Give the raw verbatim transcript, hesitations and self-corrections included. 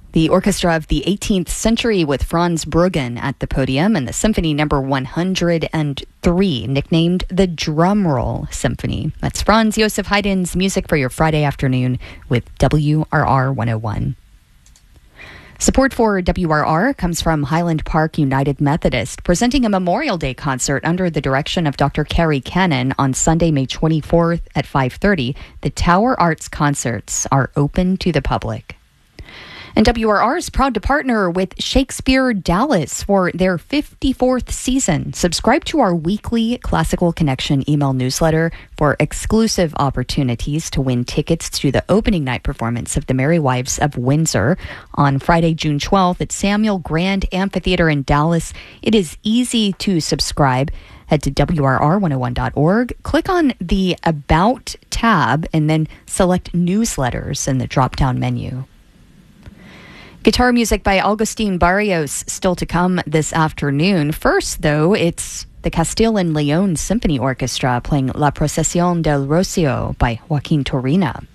The orchestra of the eighteenth century with Franz Bruggen at the podium and the Symphony Number one hundred three, nicknamed the Drum Roll Symphony. That's Franz Joseph Haydn's music for your Friday afternoon with W R R one oh one. Support for W R R comes from Highland Park United Methodist, presenting a Memorial Day concert under the direction of Doctor Carrie Cannon on Sunday, May twenty-fourth at five thirty. The Tower Arts concerts are open to the public. And W R R is proud to partner with Shakespeare Dallas for their fifty-fourth season. Subscribe to our weekly Classical Connection email newsletter for exclusive opportunities to win tickets to the opening night performance of The Merry Wives of Windsor on Friday, June twelfth at Samuel Grand Amphitheater in Dallas. It is easy to subscribe. Head to W R R one oh one dot org, click on the About tab, and then select Newsletters in the drop-down menu. Guitar music by Augustin Barrios still to come this afternoon. First, though, it's the Castile and Leon Symphony Orchestra playing La Procesión del Rocio by Joaquin Turina.